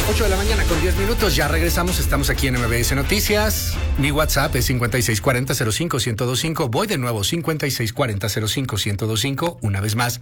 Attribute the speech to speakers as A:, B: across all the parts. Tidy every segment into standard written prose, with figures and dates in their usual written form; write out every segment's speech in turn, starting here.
A: 8 de la mañana con 10 minutos, ya regresamos, estamos aquí en MBS Noticias. Mi WhatsApp es 5640-05-1025. Voy de nuevo, 5640-05-1025. Una vez más,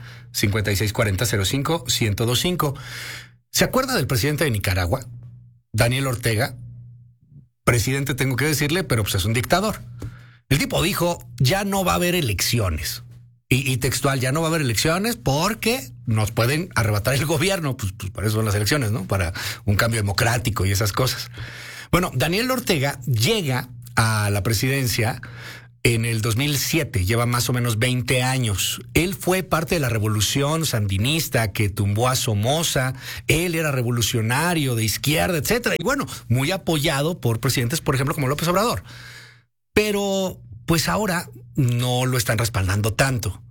A: 5640-05-1025. ¿Se acuerda del presidente de Nicaragua, Daniel Ortega? Presidente, tengo que decirle, pero pues es un dictador. El tipo dijo, ya no va a haber elecciones. Y textual, ya no va a haber elecciones porque nos pueden arrebatar el gobierno. Pues para eso son las elecciones, ¿no? Para un cambio democrático y esas cosas. Bueno, Daniel Ortega llega a la presidencia en el 2007, lleva más o menos 20 años. Él fue parte de la revolución sandinista que tumbó a Somoza. Él era revolucionario de izquierda, etcétera. Y bueno, muy apoyado por presidentes, por ejemplo, como López Obrador. Pero pues ahora no lo están respaldando tanto.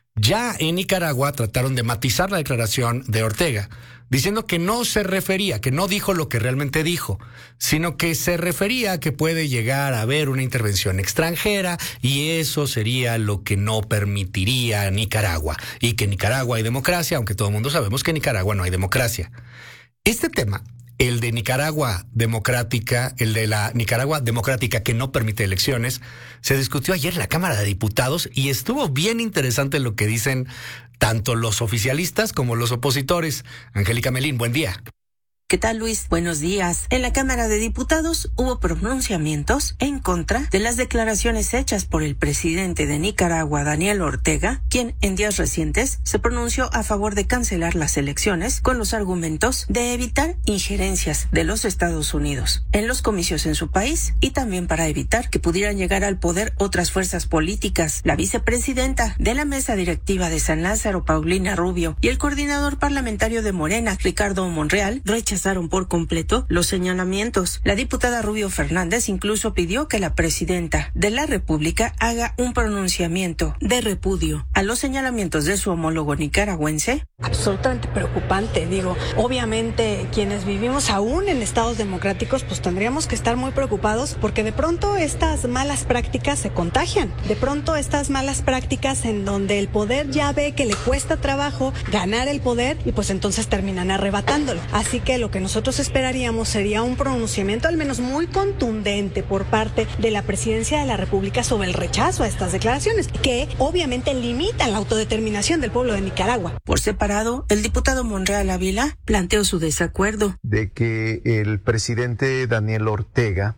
A: Ya en Nicaragua trataron de matizar la declaración de Ortega, diciendo que no se refería, que no dijo lo que realmente dijo, sino que se refería a que puede llegar a haber una intervención extranjera y eso sería lo que no permitiría a Nicaragua. Y que en Nicaragua hay democracia, aunque todo el mundo sabemos que en Nicaragua no hay democracia. Este tema, el de Nicaragua democrática, el de la Nicaragua democrática que no permite elecciones, se discutió ayer en la Cámara de Diputados y estuvo bien interesante lo que dicen tanto los oficialistas como los opositores. Angélica Melín, buen día.
B: ¿Qué tal, Luis? Buenos días. En la Cámara de Diputados hubo pronunciamientos en contra de las declaraciones hechas por el presidente de Nicaragua, Daniel Ortega, quien en días recientes se pronunció a favor de cancelar las elecciones con los argumentos de evitar injerencias de los Estados Unidos en los comicios en su país y también para evitar que pudieran llegar al poder otras fuerzas políticas. La vicepresidenta de la mesa directiva de San Lázaro, Paulina Rubio, y el coordinador parlamentario de Morena, Ricardo Monreal, rechazaron por completo los señalamientos. La diputada Rubio Fernández incluso pidió que la presidenta de la República haga un pronunciamiento de repudio a los señalamientos de su homólogo nicaragüense.
C: Absolutamente preocupante, digo, obviamente quienes vivimos aún en estados democráticos pues tendríamos que estar muy preocupados porque de pronto estas malas prácticas se contagian, de pronto estas malas prácticas en donde el poder ya ve que le cuesta trabajo ganar el poder y pues entonces terminan arrebatándolo. Así que lo que nosotros esperaríamos sería un pronunciamiento al menos muy contundente por parte de la presidencia de la República sobre el rechazo a estas declaraciones, que obviamente limitan la autodeterminación del pueblo de Nicaragua.
B: Por separado, el diputado Monreal Ávila planteó su desacuerdo.
D: De que el presidente Daniel Ortega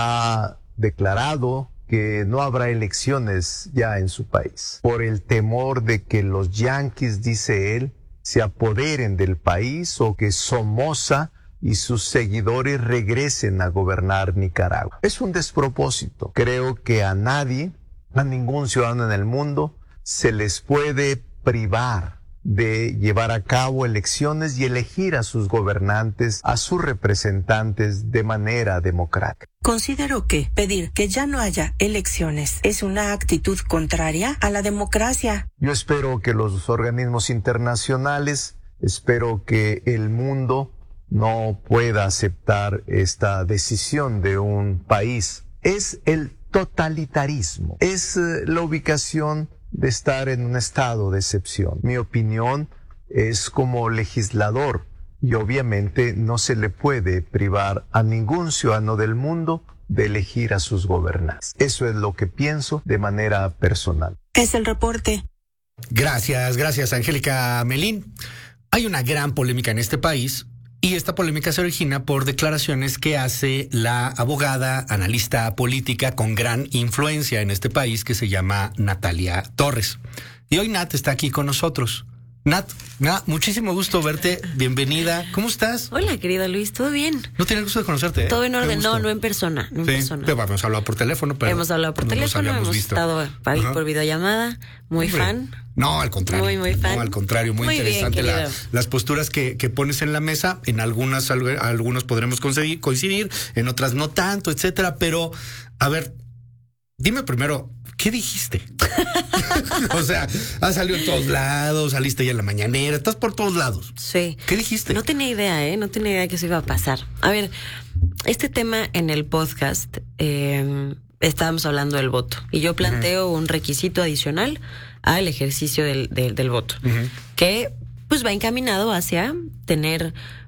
D: ha declarado que no habrá elecciones ya en su país, por el temor de que los yanquis, dice él, se apoderen del país o que Somoza y sus seguidores regresen a gobernar Nicaragua. Es un despropósito. Creo que a nadie, a ningún ciudadano en el mundo, se les puede privar de llevar a cabo elecciones y elegir a sus gobernantes, a sus representantes de manera democrática.
B: Considero que pedir que ya no haya elecciones es una actitud contraria a la democracia.
D: Yo espero que los organismos internacionales, espero que el mundo no pueda aceptar esta decisión de un país. Es el totalitarismo, es la ubicación de estar en un estado de excepción. Mi opinión es como legislador y obviamente no se le puede privar a ningún ciudadano del mundo de elegir a sus gobernantes. Eso es lo que pienso de manera personal.
B: Es el reporte.
A: Gracias, Angélica Melín. Hay una gran polémica en este país y esta polémica se origina por declaraciones que hace la abogada, analista política con gran influencia en este país que se llama Natalia Torres. Y hoy Nat está aquí con nosotros. Nat, muchísimo gusto verte, bienvenida. ¿Cómo estás?
E: Hola, querido Luis, ¿todo bien?
A: No tenía el gusto de conocerte, ¿eh?
E: Todo en orden, no en persona,
A: Pero hemos hablado por teléfono, pero
E: hemos hablado por teléfono, hemos estado por videollamada, muy fan.
A: No, al contrario.
E: Muy fan.
A: No, al contrario, muy interesante
E: bien,
A: las posturas que pones en la mesa. En algunos podremos coincidir, en otras no tanto, etcétera. Pero, a ver, dime primero, ¿qué dijiste? O sea, has salido en todos lados, saliste ya en la mañanera, estás por todos lados.
E: Sí.
A: ¿Qué dijiste?
E: No tenía idea, no tenía idea que eso iba a pasar. A ver, este tema en el podcast, estábamos hablando del voto y yo planteo un requisito adicional al ejercicio del voto, que pues va encaminado hacia tener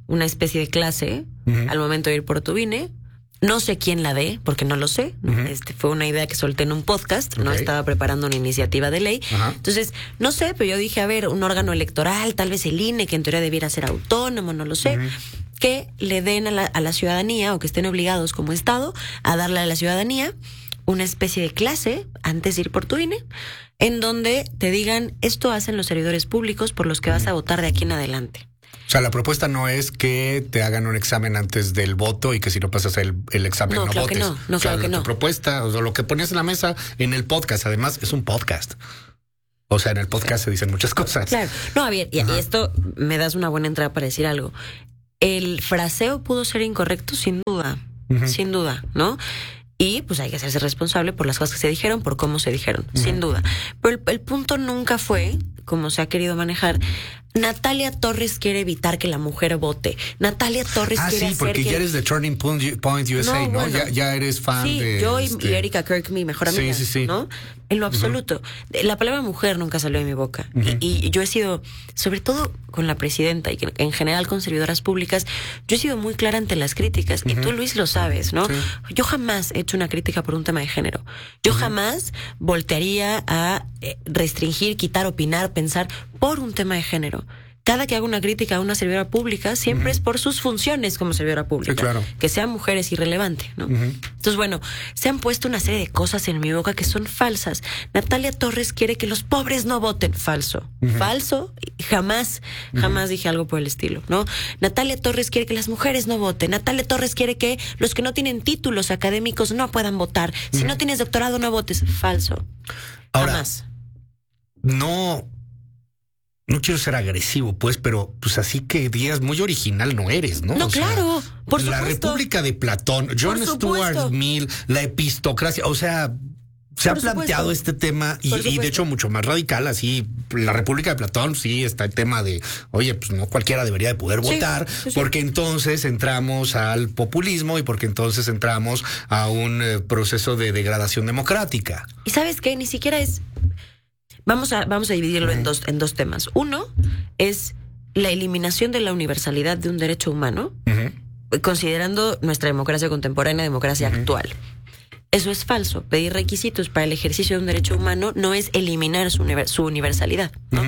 E: una especie de clase al momento de ir por tu INE. No sé quién la dé, porque no lo sé. Fue una idea que solté en un podcast. No estaba preparando una iniciativa de ley. Entonces, no sé, pero yo dije, a ver, un órgano electoral, tal vez el INE, que en teoría debiera ser autónomo, no lo sé, que le den a la ciudadanía, o que estén obligados como Estado a darle a la ciudadanía una especie de clase antes de ir por tu INE, en donde te digan, esto hacen los servidores públicos por los que vas a votar de aquí en adelante.
A: O sea, la propuesta no es que te hagan un examen antes del voto y que si no pasas el examen no
E: claro
A: votes.
E: Que no,
A: o sea,
E: claro que no.
A: Tu propuesta, o sea, lo que ponías en la mesa en el podcast, además es un podcast. O sea, en el podcast se dicen muchas cosas.
E: Claro. No, a ver, y esto me das una buena entrada para decir algo. El fraseo pudo ser incorrecto, sin duda, ¿no? Y pues hay que hacerse responsable por las cosas que se dijeron, por cómo se dijeron, sin duda. Pero el punto nunca fue, como se ha querido manejar, Natalia Torres quiere evitar que la mujer vote. Natalia Torres quiere hacer
A: porque
E: que...
A: ya eres de Turning Point USA, ¿no?
E: Bueno,
A: ya eres fan de...
E: Yo y Erika Kirk, mi mejor amiga, ¿no? En lo absoluto. La palabra mujer nunca salió de mi boca. Y yo he sido, sobre todo con la presidenta y en general con servidoras públicas, yo he sido muy clara ante las críticas. Y tú, Luis, lo sabes, ¿no? Sí. Yo jamás he hecho una crítica por un tema de género. Yo jamás voltearía a restringir, quitar, opinar, pensar por un tema de género. Cada que hago una crítica a una servidora pública, siempre es por sus funciones como servidora pública. Sí, claro. Que sean mujeres, irrelevante, ¿no? Entonces, bueno, se han puesto una serie de cosas en mi boca que son falsas. Natalia Torres quiere que los pobres no voten. Falso. Falso. Jamás dije algo por el estilo, ¿no? Natalia Torres quiere que las mujeres no voten. Natalia Torres quiere que los que no tienen títulos académicos no puedan votar. Si no tienes doctorado, no votes. Falso.
A: Ahora,
E: jamás.
A: No quiero ser agresivo, pues, pero pues así que digas muy original no eres, ¿no?
E: No, claro, por supuesto.
A: La República de Platón, John Stuart Mill, la epistocracia, o sea, se ha planteado este tema y de hecho mucho más radical, así, la República de Platón, sí, está el tema de, oye, pues no cualquiera debería de poder votar, porque entonces entramos al populismo y porque entonces entramos a un proceso de degradación democrática.
E: ¿Y sabes qué? Ni siquiera es... Vamos a dividirlo en dos temas. Uno es la eliminación de la universalidad de un derecho humano, considerando nuestra democracia contemporánea, democracia actual. Eso es falso. Pedir requisitos para el ejercicio de un derecho humano no es eliminar su universalidad, ¿no?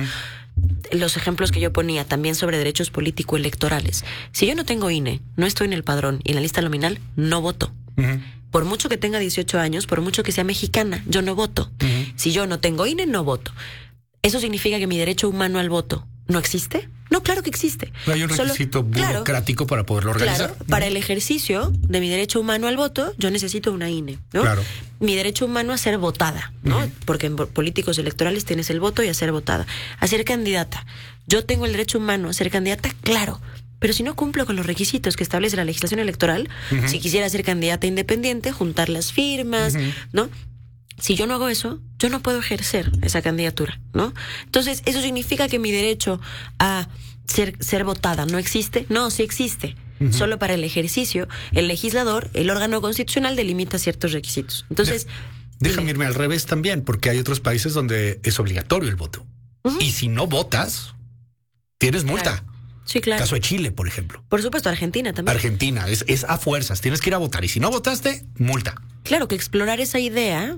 E: Los ejemplos que yo ponía también sobre derechos político-electorales. Si yo no tengo INE, no estoy en el padrón y en la lista nominal, no voto. Por mucho que tenga 18 años, por mucho que sea mexicana, yo no voto. Si yo no tengo INE, no voto. ¿Eso significa que mi derecho humano al voto no existe? No, claro que existe.
A: No hay un requisito burocrático para poderlo organizar.
E: Claro, para el ejercicio de mi derecho humano al voto, yo necesito una INE, ¿no?
A: Claro.
E: Mi derecho humano a ser votada, ¿no? Porque en políticos electorales tienes el voto y a ser votada. A ser candidata. Yo tengo el derecho humano a ser candidata, claro. Pero si no cumplo con los requisitos que establece la legislación electoral, si quisiera ser candidata independiente, juntar las firmas, ¿no? Si yo no hago eso, yo no puedo ejercer esa candidatura, ¿no? Entonces, ¿eso significa que mi derecho a ser votada no existe? No, sí existe. Solo para el ejercicio, el legislador, el órgano constitucional delimita ciertos requisitos. Entonces...
A: Déjame irme al revés también, porque hay otros países donde es obligatorio el voto. Y si no votas, tienes multa.
E: Claro. Sí, claro.
A: Caso de Chile, por ejemplo.
E: Por supuesto, Argentina también.
A: Argentina, es a fuerzas, tienes que ir a votar. Y si no votaste, multa.
E: Claro, que explorar esa idea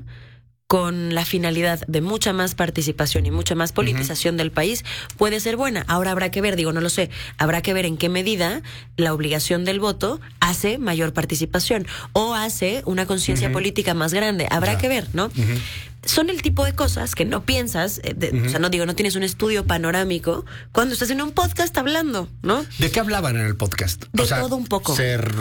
E: con la finalidad de mucha más participación y mucha más politización del país puede ser buena. Ahora habrá que ver, no lo sé, habrá que ver en qué medida la obligación del voto hace mayor participación o hace una conciencia política más grande. Habrá que ver, ¿no? Son el tipo de cosas que no piensas, o sea, no tienes un estudio panorámico cuando estás en un podcast hablando, ¿no?
A: ¿De qué hablaban en el podcast?
E: De todo un poco.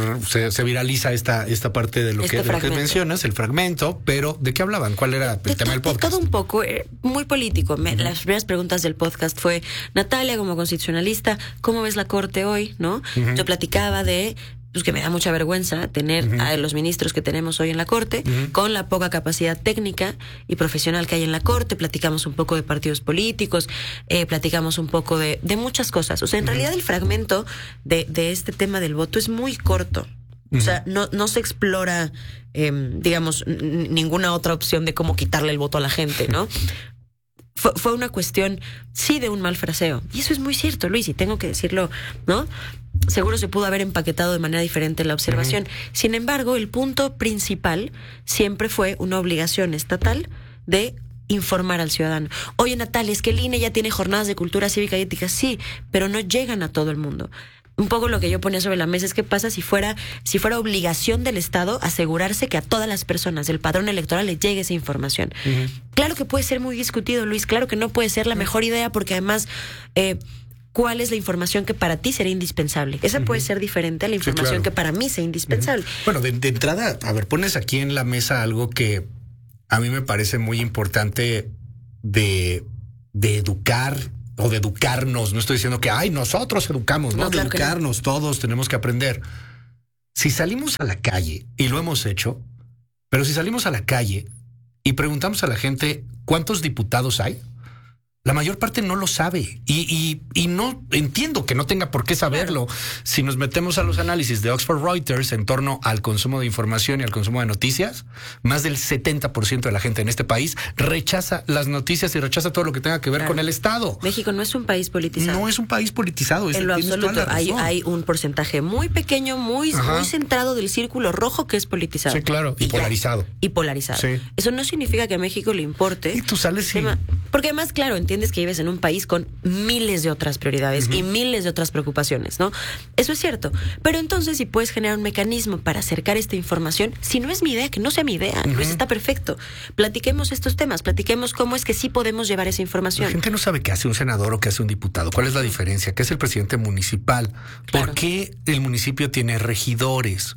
A: Se viraliza esta parte de lo que mencionas, el fragmento, pero ¿de qué hablaban? ¿Cuál era el tema del podcast?
E: De todo un poco, muy político. Las primeras preguntas del podcast fue, Natalia, como constitucionalista, ¿cómo ves la Corte hoy? ¿No? Yo platicaba de... pues que me da mucha vergüenza tener a los ministros que tenemos hoy en la Corte, con la poca capacidad técnica y profesional que hay en la Corte. Platicamos un poco de partidos políticos, platicamos un poco de muchas cosas. O sea, en realidad el fragmento de este tema del voto es muy corto. O sea, no se explora, digamos, ninguna otra opción de cómo quitarle el voto a la gente, ¿no? fue una cuestión, sí, de un mal fraseo. Y eso es muy cierto, Luis, y tengo que decirlo, ¿no? Seguro se pudo haber empaquetado de manera diferente la observación. Sin embargo, el punto principal siempre fue una obligación estatal de informar al ciudadano. Oye, Natalia, es que el INE ya tiene jornadas de cultura cívica y ética. Sí, pero no llegan a todo el mundo. Un poco lo que yo ponía sobre la mesa es qué pasa si fuera obligación del Estado asegurarse que a todas las personas del padrón electoral les llegue esa información. Claro que puede ser muy discutido, Luis, claro que no puede ser la mejor idea, porque además ¿cuál es la información que para ti sería indispensable? Esa puede ser diferente a la información que para mí sea indispensable.
A: Bueno, de entrada, a ver, pones aquí en la mesa algo que a mí me parece muy importante de educar o de educarnos. No estoy diciendo que nosotros educamos, ¿no? De claro educarnos, no. Todos tenemos que aprender. Si salimos a la calle, y lo hemos hecho, pero si salimos a la calle y preguntamos a la gente cuántos diputados hay, la mayor parte no lo sabe y no entiendo que no tenga por qué saberlo. Claro. Si nos metemos a los análisis de Oxford Reuters en torno al consumo de información y al consumo de noticias, más del 70% de la gente en este país rechaza las noticias y rechaza todo lo que tenga que ver con el Estado.
E: México no es un país politizado.
A: No es un país politizado.
E: En lo absoluto. Hay un porcentaje muy pequeño, muy centrado del círculo rojo que es politizado.
A: Sí, claro. Y polarizado.
E: Y polarizado. Sí. Eso no significa que a México le importe.
A: Y tú sales
E: porque además, claro, entiendes que vives en un país con miles de otras prioridades y miles de otras preocupaciones, ¿no? Eso es cierto. Pero entonces, si puedes generar un mecanismo para acercar esta información, si no es mi idea, que no sea mi idea, Luis, está perfecto. Platiquemos estos temas, platiquemos cómo es que sí podemos llevar esa información.
A: La gente no sabe qué hace un senador o qué hace un diputado. ¿Cuál es la diferencia? ¿Qué es el presidente municipal? Claro. ¿Por qué el municipio tiene regidores?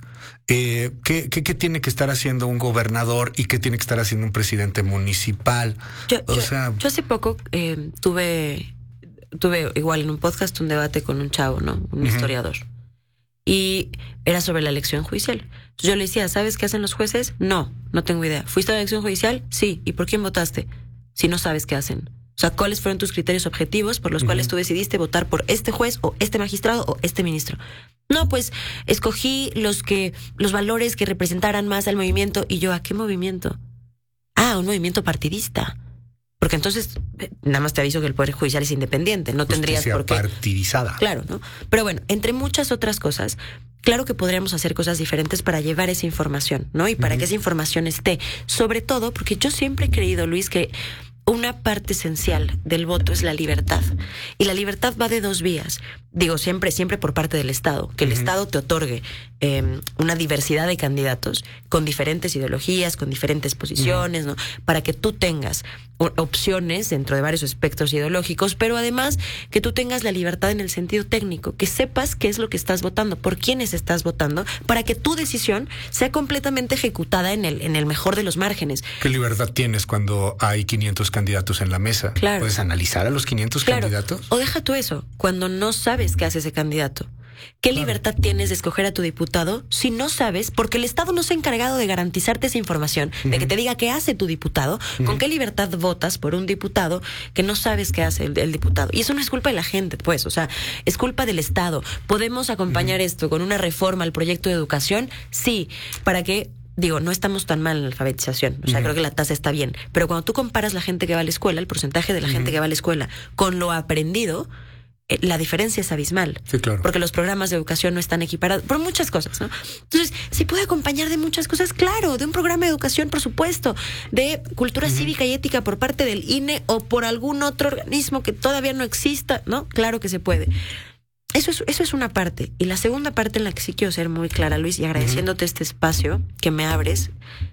A: ¿Qué tiene que estar haciendo un gobernador y qué tiene que estar haciendo un presidente municipal?
E: Yo hace poco tuve igual en un podcast un debate con un chavo, ¿no? Un historiador. Y era sobre la elección judicial. Entonces yo le decía, ¿sabes qué hacen los jueces? No tengo idea. ¿Fuiste a la elección judicial? Sí. ¿Y por quién votaste? Si no sabes qué hacen. O sea, ¿cuáles fueron tus criterios objetivos por los cuales tú decidiste votar por este juez o este magistrado o este ministro? No, pues escogí los valores que representaran más al movimiento. Y yo, ¿a qué movimiento? Un movimiento partidista. Porque entonces, nada más te aviso que el Poder Judicial es independiente, no tendrías por qué.
A: Partidizada.
E: Claro, ¿no? Pero bueno, entre muchas otras cosas, claro que podríamos hacer cosas diferentes para llevar esa información, ¿no? Y para que esa información esté. Sobre todo, porque yo siempre he creído, Luis, que una parte esencial del voto es la libertad. Y la libertad va de dos vías. Digo, siempre por parte del Estado. Que el Estado te otorgue una diversidad de candidatos con diferentes ideologías, con diferentes posiciones, ¿no? Para que tú tengas opciones dentro de varios espectros ideológicos, pero además que tú tengas la libertad en el sentido técnico, que sepas qué es lo que estás votando, por quiénes estás votando, para que tu decisión sea completamente ejecutada en el mejor de los márgenes.
A: ¿Qué libertad tienes cuando hay 500 candidatos en la mesa?
E: Claro.
A: ¿Puedes analizar a los 500 candidatos?
E: O deja tú eso, cuando no sabes qué hace ese candidato. ¿Qué libertad tienes de escoger a tu diputado si no sabes? Porque el Estado no se ha encargado de garantizarte esa información, de que te diga qué hace tu diputado. ¿Con qué libertad votas por un diputado que no sabes qué hace el diputado? Y eso no es culpa de la gente, pues, o sea, es culpa del Estado. ¿Podemos acompañar esto con una reforma al proyecto de educación? Sí, para que... Digo, no estamos tan mal en la alfabetización, o sea, creo que la tasa está bien, pero cuando tú comparas la gente que va a la escuela, el porcentaje de la gente que va a la escuela con lo aprendido, la diferencia es abismal.
A: Sí, claro.
E: Porque los programas de educación no están equiparados por muchas cosas, ¿no? Entonces, si puede acompañar de muchas cosas, claro, de un programa de educación, por supuesto, de cultura cívica y ética por parte del INE o por algún otro organismo que todavía no exista, ¿no? Claro que se puede. Eso es una parte. Y la segunda parte en la que sí quiero ser muy clara, Luis, y agradeciéndote este espacio que me abres,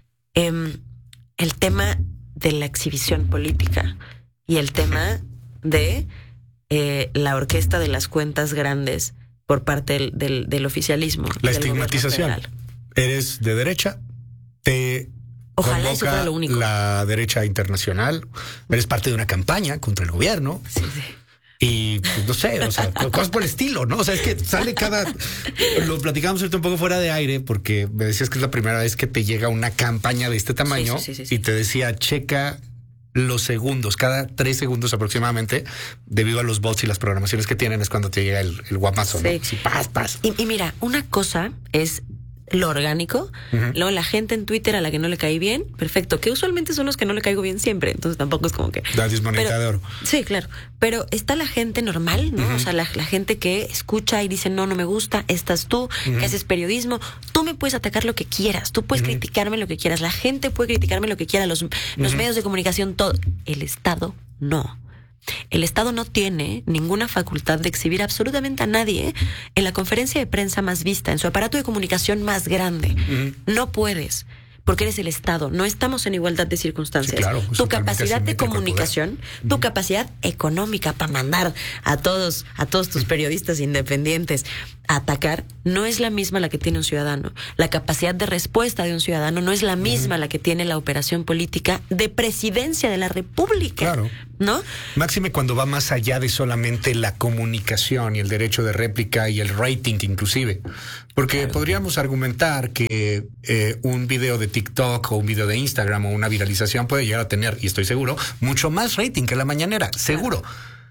E: el tema de la exhibición política y el tema de la orquesta de las cuentas grandes por parte del oficialismo.
A: La estigmatización. Eres de derecha,
E: ojalá eso fuera lo único.
A: La derecha internacional, eres parte de una campaña contra el gobierno.
E: Sí.
A: Y pues, no sé, o sea, cosas por el estilo, ¿no? O sea, es que sale lo platicamos ahorita un poco fuera de aire, porque me decías que es la primera vez que te llega una campaña de este tamaño.
E: Sí.
A: Y te decía, checa los segundos, cada 3 segundos aproximadamente, debido a los bots y las programaciones que tienen, es cuando te llega el guapazo, ¿no?
E: Sí.
A: Sí, paz.
E: Y mira, una cosa es lo orgánico, luego la gente en Twitter a la que no le cae bien, perfecto, que usualmente son los que no le caigo bien siempre, entonces tampoco es como que...
A: La dismoneta de oro.
E: Sí, claro, pero está la gente normal, ¿no? O sea, la gente que escucha y dice, no me gusta, estás tú, que haces periodismo, tú me puedes atacar lo que quieras, tú puedes criticarme lo que quieras, la gente puede criticarme lo que quiera, los medios de comunicación, todo. El Estado no. El Estado no tiene ninguna facultad de exhibir absolutamente a nadie en la conferencia de prensa más vista, en su aparato de comunicación más grande. No puedes, porque eres el Estado. No estamos en igualdad de circunstancias.
A: Sí, claro,
E: tu capacidad de comunicación, tu capacidad económica para mandar a todos tus periodistas independientes a atacar, no es la misma la que tiene un ciudadano. La capacidad de respuesta de un ciudadano no es la misma la que tiene la operación política de presidencia de la República.
A: Claro.
E: ¿No?
A: Máxime cuando va más allá de solamente la comunicación y el derecho de réplica y el rating inclusive. Porque podríamos argumentar que un video de TikTok o un video de Instagram o una viralización puede llegar a tener, y estoy seguro, mucho más rating que la mañanera, seguro.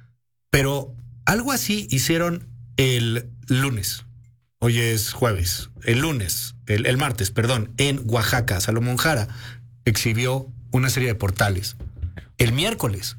A: Pero algo así hicieron el lunes. Hoy es jueves. El martes, en Oaxaca. Salomón Jara exhibió una serie de portales. El miércoles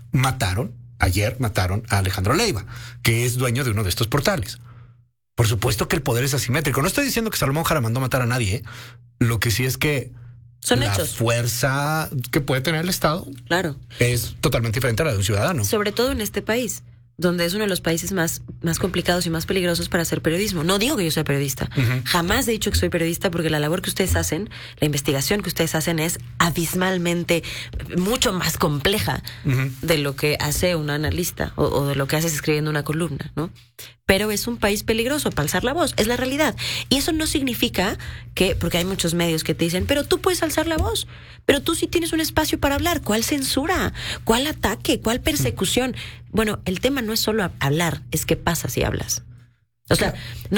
A: ayer mataron a Alejandro Leiva, que es dueño de uno de estos portales. Por supuesto que el poder es asimétrico. No estoy diciendo que Salomón Jara mandó matar a nadie. Lo que sí es que
E: son
A: la
E: hechos.
A: Fuerza que puede tener el Estado,
E: claro,
A: es totalmente diferente a la de un ciudadano.
E: Sobre todo en este país, donde es uno de los países más complicados y más peligrosos para hacer periodismo. No digo que yo sea periodista. Jamás he dicho que soy periodista, porque la labor que ustedes hacen, la investigación que ustedes hacen es abismalmente mucho más compleja de lo que hace un analista o de lo que haces escribiendo una columna, ¿no? Pero es un país peligroso para alzar la voz, es la realidad. Y eso no significa que, porque hay muchos medios que te dicen, pero tú puedes alzar la voz, pero tú sí tienes un espacio para hablar. ¿Cuál censura? ¿Cuál ataque? ¿Cuál persecución? Bueno, el tema no es solo hablar, es qué pasa si hablas. O sea,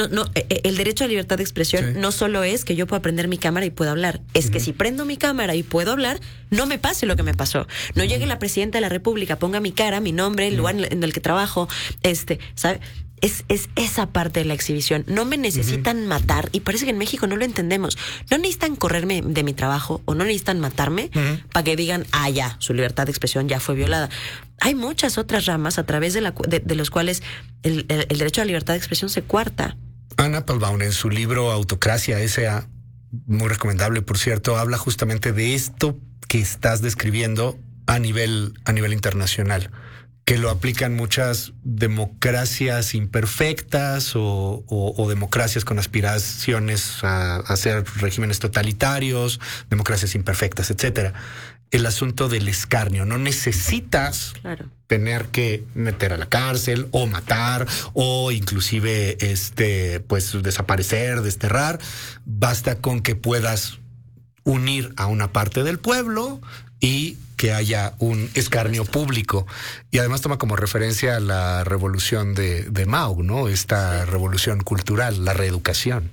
E: el derecho a libertad de expresión no solo es que yo pueda prender mi cámara y pueda hablar, es que si prendo mi cámara y puedo hablar, no me pase lo que me pasó. No llegue la presidenta de la República, ponga mi cara, mi nombre, el lugar en el que trabajo, ¿sabe? Es esa parte de la exhibición. No me necesitan matar, y parece que en México no lo entendemos. No necesitan correrme de mi trabajo o no necesitan matarme para que digan, ya, su libertad de expresión ya fue violada. Hay muchas otras ramas a través de los cuales el derecho a la libertad de expresión se coarta.
A: Anne Applebaum, en su libro Autocracia S.A., muy recomendable, por cierto, habla justamente de esto que estás describiendo a nivel internacional, que lo aplican muchas democracias imperfectas o democracias con aspiraciones a ser regímenes totalitarios, democracias imperfectas, etcétera. El asunto del escarnio. No necesitas tener que meter a la cárcel o matar o inclusive pues desaparecer, desterrar. Basta con que puedas unir a una parte del pueblo y que haya un escarnio público. Y además toma como referencia la revolución de Mao, ¿no? Esta revolución cultural, la reeducación.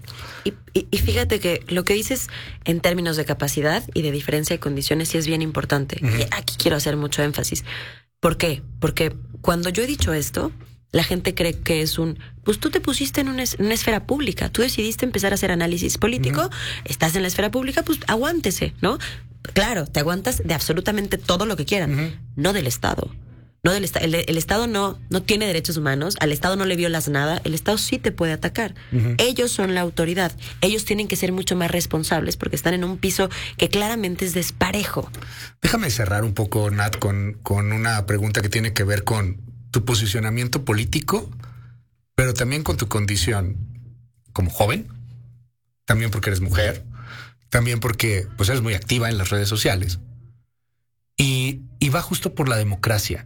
E: Y fíjate que lo que dices en términos de capacidad y de diferencia de condiciones sí es bien importante. Y aquí quiero hacer mucho énfasis. ¿Por qué? Porque cuando yo he dicho esto, la gente cree que es pues tú te pusiste en una esfera pública, tú decidiste empezar a hacer análisis político, estás en la esfera pública, pues aguántese, ¿no? Claro, te aguantas de absolutamente todo lo que quieran, no del Estado. No del Estado. El Estado no tiene derechos humanos, al Estado no le violas nada, el Estado sí te puede atacar. Ellos son la autoridad, ellos tienen que ser mucho más responsables porque están en un piso que claramente es desparejo.
A: Déjame cerrar un poco, Nat, con una pregunta que tiene que ver con tu posicionamiento político, pero también con tu condición como joven, también porque eres mujer, también porque pues eres muy activa en las redes sociales y va justo por la democracia.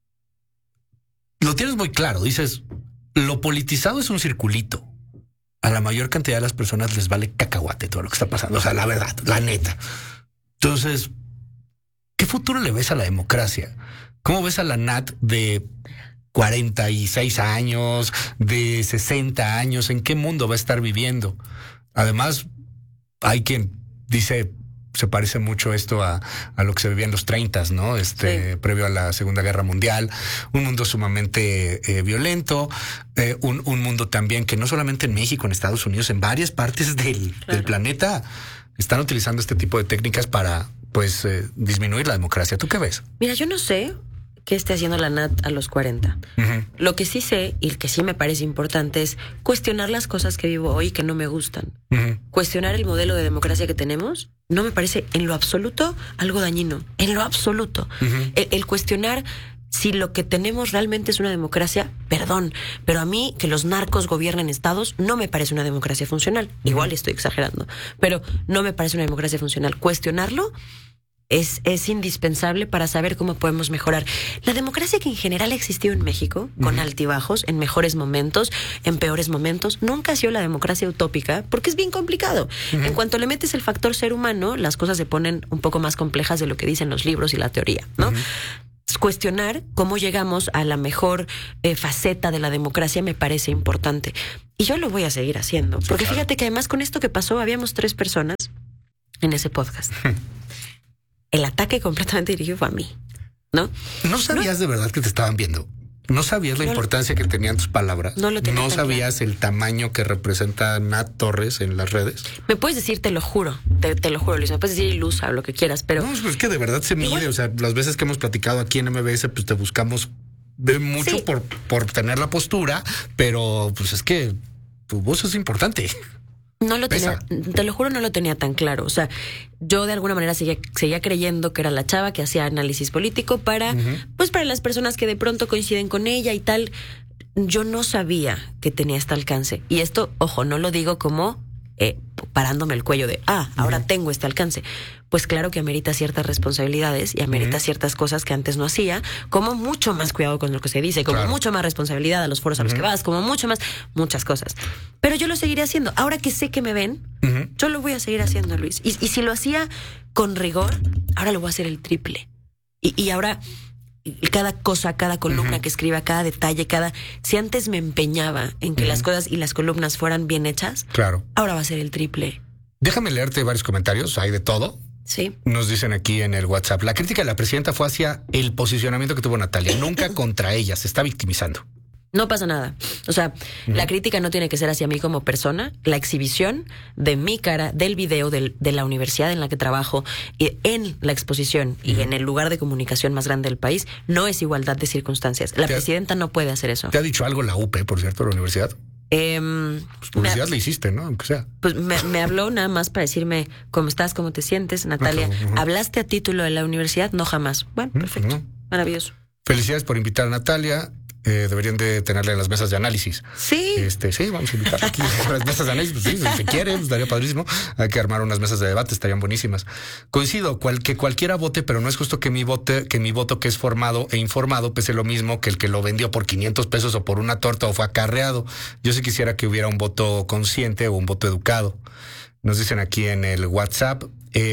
A: Lo tienes muy claro, dices, lo politizado es un circulito. A la mayor cantidad de las personas les vale cacahuate todo lo que está pasando, o sea, la verdad, la neta. Entonces, ¿qué futuro le ves a la democracia? ¿Cómo ves a la Nat de 46 años, de 60 años? ¿En qué mundo va a estar viviendo? Además, hay quien dice, se parece mucho esto a lo que se vivía en los 30s, ¿no? Sí. Previo a la Segunda Guerra Mundial, un mundo sumamente violento, un mundo también que no solamente en México, en Estados Unidos, en varias partes del planeta están utilizando este tipo de técnicas para, pues, disminuir la democracia. ¿Tú qué ves?
E: Mira, yo no sé qué esté haciendo la Nat a los 40. Uh-huh. Lo que sí sé y que sí me parece importante es cuestionar las cosas que vivo hoy que no me gustan. Uh-huh. Cuestionar el modelo de democracia que tenemos no me parece en lo absoluto algo dañino. En lo absoluto. Uh-huh. El cuestionar si lo que tenemos realmente es una democracia, perdón, pero a mí que los narcos gobiernen estados no me parece una democracia funcional. Uh-huh. Igual estoy exagerando, pero no me parece una democracia funcional. Cuestionarlo es indispensable para saber cómo podemos mejorar. La democracia que en general ha existido en México, con altibajos, en mejores momentos, en peores momentos, nunca ha sido la democracia utópica, porque es bien complicado. En cuanto le metes el factor ser humano, las cosas se ponen un poco más complejas de lo que dicen los libros y la teoría, ¿no? Cuestionar cómo llegamos a la mejor faceta de la democracia me parece importante. Y yo lo voy a seguir haciendo. Porque fíjate que además con esto que pasó, habíamos 3 personas en ese podcast. El ataque completamente dirigido fue a mí, ¿no?
A: ¿No sabías de verdad que te estaban viendo? ¿No sabías la importancia que tenían tus palabras?
E: No lo tenía.
A: ¿No sabías claro el tamaño que representa Nat Torres en las redes?
E: Me puedes decir, te lo juro, te lo juro, Luis. Me puedes decir ilusa o lo que quieras, pero...
A: No, es que de verdad se mide. O sea, las veces que hemos platicado aquí en MBS, pues te buscamos mucho sí, por tener la postura, pero pues es que tu voz es importante.
E: No lo tenía, te lo juro, no lo tenía tan claro. O sea, yo de alguna manera seguía creyendo que era la chava que hacía análisis político para, pues para las personas que de pronto coinciden con ella y tal. Yo no sabía que tenía este alcance. Y esto, ojo, no lo digo como parándome el cuello de, ahora tengo este alcance. Pues claro que amerita ciertas responsabilidades y amerita ciertas cosas que antes no hacía, como mucho más cuidado con lo que se dice, como mucho más responsabilidad a los foros a los que vas, como muchas cosas. Pero yo lo seguiré haciendo. Ahora que sé que me ven, yo lo voy a seguir haciendo, Luis. Y si lo hacía con rigor, ahora lo voy a hacer el triple. Y ahora cada cosa, cada columna que escriba, cada detalle, si antes me empeñaba en que las cosas y las columnas fueran bien hechas,
A: claro,
E: ahora va a ser el triple.
A: Déjame leerte varios comentarios, hay de todo.
E: Sí.
A: Nos dicen aquí en el WhatsApp, la crítica de la presidenta fue hacia el posicionamiento que tuvo Natalia, nunca contra ella, se está victimizando.
E: No pasa nada. O sea, la crítica no tiene que ser hacia mí como persona. La exhibición de mi cara, del video de la universidad en la que trabajo, en la exposición y en el lugar de comunicación más grande del país, no es igualdad de circunstancias. La presidenta no puede hacer eso.
A: ¿Te ha dicho algo la UP, por cierto, la universidad? Pues publicidad le hiciste, ¿no? Aunque sea.
E: Pues me habló nada más para decirme cómo estás, cómo te sientes, Natalia. ¿Hablaste a título de la universidad? No, jamás. Bueno, perfecto. Maravilloso.
A: Felicidades por invitar a Natalia. Deberían de tenerle en las mesas de análisis.
E: Sí.
A: Sí, vamos a invitar aquí a las mesas de análisis. Pues sí, si quiere, pues estaría padrísimo. Hay que armar unas mesas de debate, estarían buenísimas. Coincido, que cualquiera vote, pero no es justo que mi voto que es formado e informado pese lo mismo que el que lo vendió por 500 pesos o por una torta o fue acarreado. Yo sí quisiera que hubiera un voto consciente o un voto educado. Nos dicen aquí en el WhatsApp,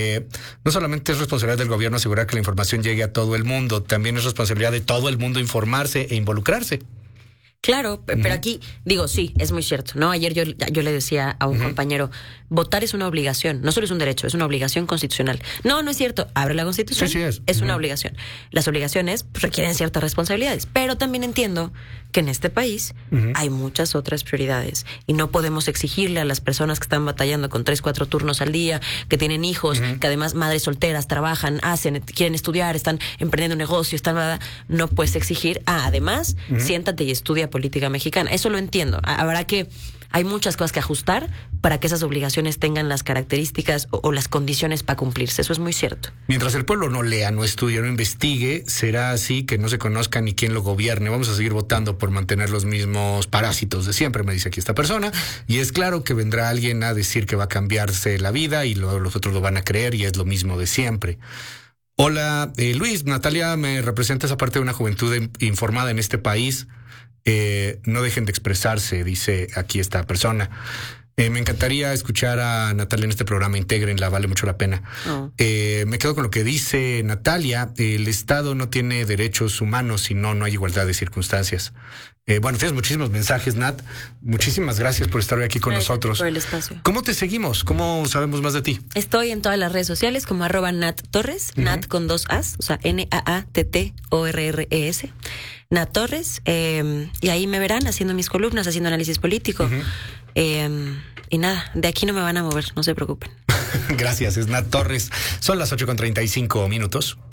A: no solamente es responsabilidad del gobierno asegurar que la información llegue a todo el mundo, también es responsabilidad de todo el mundo informarse e involucrarse.
E: Claro, pero aquí digo, sí, es muy cierto, ¿no? Ayer yo le decía a un compañero, votar es una obligación, no solo es un derecho, es una obligación constitucional. No es cierto, abre la Constitución,
A: sí,
E: es una obligación. Las obligaciones requieren ciertas responsabilidades, pero también entiendo que en este país hay muchas otras prioridades y no podemos exigirle a las personas que están batallando con 3-4 turnos al día, que tienen hijos, que además madres solteras trabajan, quieren estudiar, están emprendiendo un negocio, no puedes exigir, además, siéntate y estudia política mexicana. Eso lo entiendo. Habrá que hay muchas cosas que ajustar para que esas obligaciones tengan las características o las condiciones para cumplirse. Eso es muy cierto.
A: Mientras el pueblo no lea, no estudie, no investigue, será así que no se conozca ni quién lo gobierne. Vamos a seguir votando por mantener los mismos parásitos de siempre, me dice aquí esta persona. Y es claro que vendrá alguien a decir que va a cambiarse la vida y luego los otros lo van a creer y es lo mismo de siempre. Hola, Luis, Natalia me representa esa parte de una juventud informada en este país. No dejen de expresarse, dice aquí esta persona. Me encantaría escuchar a Natalia en este programa, intégrenla, vale mucho la pena. Me quedo con lo que dice Natalia, el Estado no tiene derechos humanos si no hay igualdad de circunstancias. Bueno, tienes muchísimos mensajes, Nat. Muchísimas gracias por estar hoy aquí con nosotros.
E: Por el espacio.
A: ¿Cómo te seguimos? ¿Cómo sabemos más de ti?
E: Estoy en todas las redes sociales como @Nat Torres, Nat con 2 As, o sea, NAATTORRES. Nat Torres, y ahí me verán haciendo mis columnas, haciendo análisis político. Y nada, de aquí no me van a mover, no se preocupen.
A: Gracias, es Nat Torres. Son las 8:35 minutos.